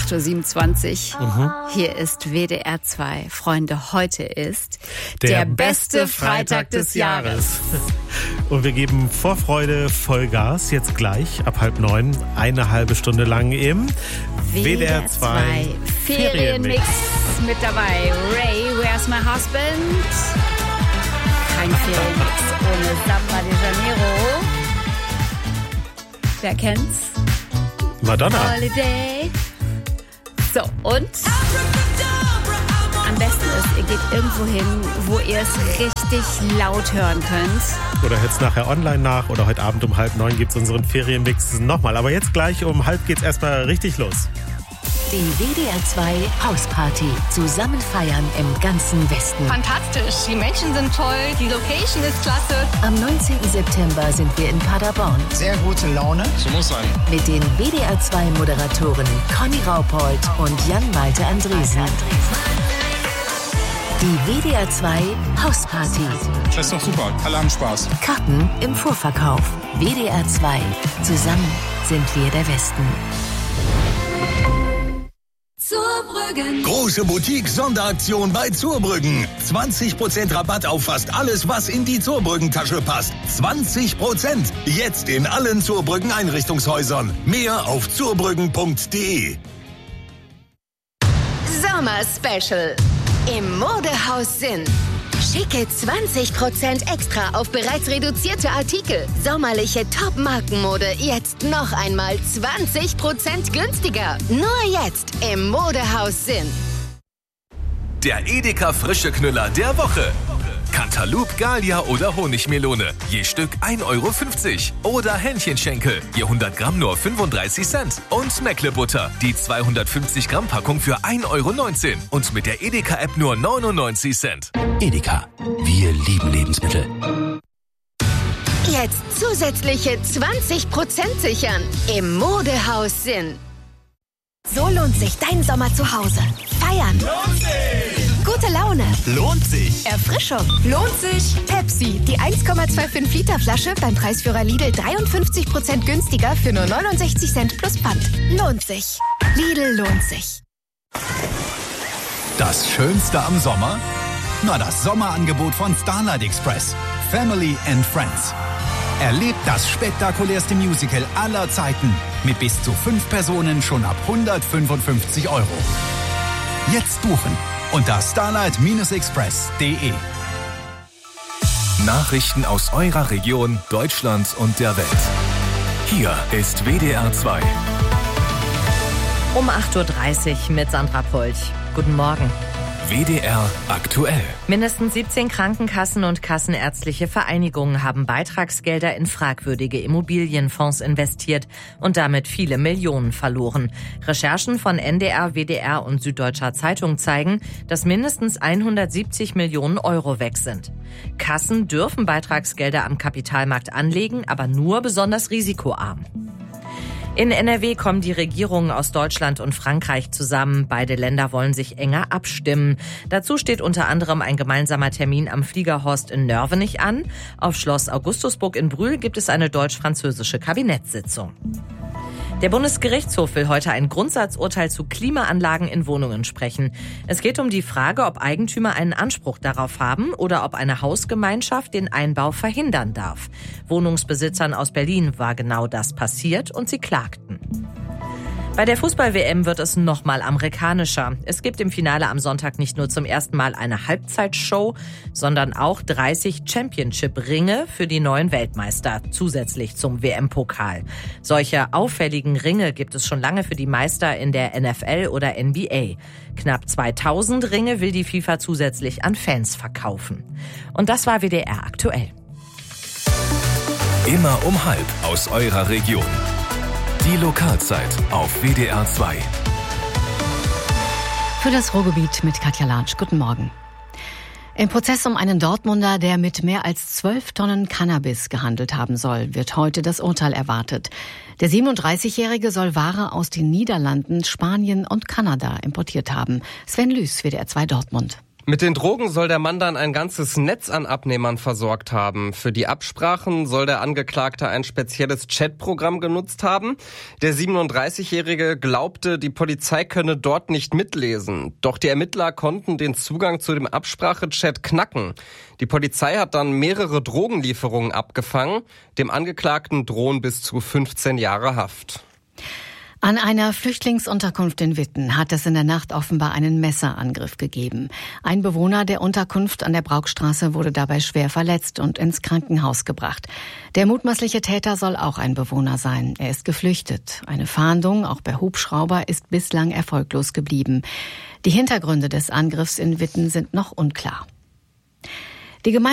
8.27 Uhr. Hier ist WDR 2. Freunde, heute ist der beste Freitag des Jahres. Und wir geben vor Freude Vollgas, jetzt gleich ab 8:30, eine halbe Stunde lang im WDR 2 Ferienmix mit dabei. Ray, Where's My Husband? Kein Ferienmix ohne Samba de Janeiro. Wer kennt's? Madonna. Holiday. So, und am besten ist, ihr geht irgendwo hin, wo ihr es richtig laut hören könnt. Oder hört's nachher online nach oder heute Abend um 8:30 gibt's unseren Ferienmix nochmal. Aber jetzt gleich um 8:30 geht's erstmal richtig los. Die WDR 2 Hausparty. Zusammen feiern im ganzen Westen. Fantastisch, die Menschen sind toll, die Location ist klasse. Am 19. September sind wir in Paderborn. Sehr gute Laune. So muss sein. Mit den WDR 2 Moderatoren Conny Raupold und Jan-Malte Andresen. Die WDR 2 Hausparty. Das ist doch super, alle haben Spaß. Karten im Vorverkauf. WDR 2. Zusammen sind wir der Westen. Zurbrüggen. Große Boutique-Sonderaktion bei Zurbrüggen. 20% Rabatt auf fast alles, was in die Zurbrüggen-Tasche passt. 20%. Jetzt in allen Zurbrüggen Einrichtungshäusern. Mehr auf zurbrüggen.de. Sommer-Special. Im Modehaus Sinn. Schicke 20% extra auf bereits reduzierte Artikel. Sommerliche Top-Markenmode jetzt noch einmal 20% günstiger. Nur jetzt im Modehaus Sinn. Der Edeka frische Knüller der Woche. Cantaloupe, Gallia oder Honigmelone. Je Stück 1,50 €. Oder Hähnchenschenkel. Je 100 Gramm nur 35 Cent. Und Meckle-Butter. Die 250 Gramm Packung für 1,19 € Und mit der Edeka-App nur 99 Cent. Edeka. Wir lieben Lebensmittel. Jetzt zusätzliche 20% sichern. Im Modehaus Sinn. So lohnt sich dein Sommer zu Hause. Feiern. Lohnt sich. Gute Laune. Lohnt sich. Erfrischung. Lohnt sich. Pepsi, die 1,25 Liter Flasche beim Preisführer Lidl 53% günstiger für nur 69 Cent plus Pfand. Lohnt sich. Lidl lohnt sich. Das Schönste am Sommer? Na, das Sommerangebot von Starlight Express. Family and Friends. Erlebt das spektakulärste Musical aller Zeiten mit bis zu 5 Personen schon ab 155 €. Jetzt buchen unter starlight-express.de. Nachrichten aus eurer Region, Deutschland und der Welt. Hier ist WDR 2. Um 8.30 Uhr mit Sandra Polch. Guten Morgen. WDR aktuell. Mindestens 17 Krankenkassen und kassenärztliche Vereinigungen haben Beitragsgelder in fragwürdige Immobilienfonds investiert und damit viele Millionen verloren. Recherchen von NDR, WDR und Süddeutscher Zeitung zeigen, dass mindestens 170 Millionen € weg sind. Kassen dürfen Beitragsgelder am Kapitalmarkt anlegen, aber nur besonders risikoarm. In NRW kommen die Regierungen aus Deutschland und Frankreich zusammen. Beide Länder wollen sich enger abstimmen. Dazu steht unter anderem ein gemeinsamer Termin am Fliegerhorst in Nörvenich an. Auf Schloss Augustusburg in Brühl gibt es eine deutsch-französische Kabinettssitzung. Der Bundesgerichtshof will heute ein Grundsatzurteil zu Klimaanlagen in Wohnungen sprechen. Es geht um die Frage, ob Eigentümer einen Anspruch darauf haben oder ob eine Hausgemeinschaft den Einbau verhindern darf. Wohnungsbesitzern aus Berlin war genau das passiert und sie klagten. Bei der Fußball-WM wird es nochmal amerikanischer. Es gibt im Finale am Sonntag nicht nur zum ersten Mal eine Halbzeitshow, sondern auch 30 Championship-Ringe für die neuen Weltmeister, zusätzlich zum WM-Pokal. Solche auffälligen Ringe gibt es schon lange für die Meister in der NFL oder NBA. Knapp 2000 Ringe will die FIFA zusätzlich an Fans verkaufen. Und das war WDR aktuell. Immer um 12 aus eurer Region. Die Lokalzeit auf WDR 2. Für das Ruhrgebiet mit Katja Latsch. Guten Morgen. Im Prozess um einen Dortmunder, der mit mehr als 12 Tonnen Cannabis gehandelt haben soll, wird heute das Urteil erwartet. Der 37-Jährige soll Ware aus den Niederlanden, Spanien und Kanada importiert haben. Sven Lüß, WDR 2 Dortmund. Mit den Drogen soll der Mann dann ein ganzes Netz an Abnehmern versorgt haben. Für die Absprachen soll der Angeklagte ein spezielles Chatprogramm genutzt haben. Der 37-Jährige glaubte, die Polizei könne dort nicht mitlesen. Doch die Ermittler konnten den Zugang zu dem Absprachechat knacken. Die Polizei hat dann mehrere Drogenlieferungen abgefangen. Dem Angeklagten drohen bis zu 15 Jahre Haft. An einer Flüchtlingsunterkunft in Witten hat es in der Nacht offenbar einen Messerangriff gegeben. Ein Bewohner der Unterkunft an der Braukstraße wurde dabei schwer verletzt und ins Krankenhaus gebracht. Der mutmaßliche Täter soll auch ein Bewohner sein. Er ist geflüchtet. Eine Fahndung, auch per Hubschrauber, ist bislang erfolglos geblieben. Die Hintergründe des Angriffs in Witten sind noch unklar. Die